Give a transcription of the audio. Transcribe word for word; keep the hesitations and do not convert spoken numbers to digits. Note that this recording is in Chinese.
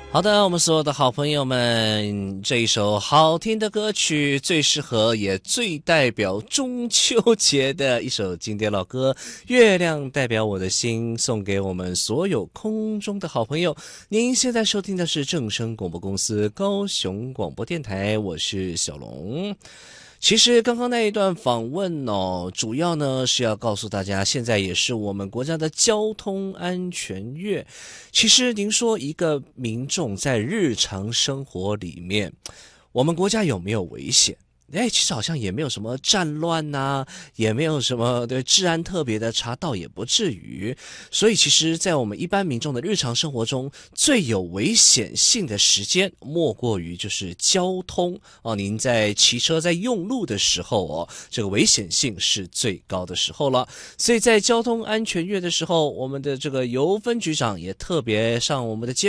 好的，我们所有的好朋友们，这一首好听的歌曲最适合也最代表中秋节的一首经典老歌《月亮代表我的心》，送给我们所有空中的好朋友。您现在收听的是正声广播公司高雄广播电台，我是小龙。其实刚刚那一段访问哦，主要呢是要告诉大家，现在也是我们国家的交通安全月。其实您说一个民众在日常生活里面，我们国家有没有危险？哎，其实好像也没有什么战乱呐、啊，也没有什么对治安特别的差，倒也不至于。所以其实在我们一般民众的日常生活中，最有危险性的时间莫过于就是交通哦。您在骑车在用路的时候哦，这个危险性是最高的时候了。所以在交通安全月的时候，我们的这个游分局长也特别上我们的节目